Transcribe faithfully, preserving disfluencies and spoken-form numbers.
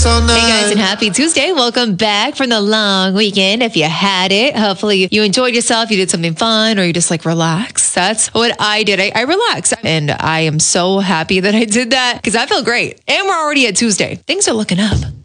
all night. Hey guys, and happy Tuesday. Welcome back from the long weekend. If you had it, hopefully you enjoyed yourself, you did something fun, or you just like relax. That's what I did. I, I relaxed. And I am so happy that I did that because I feel great. And we're already at Tuesday. Things are looking up.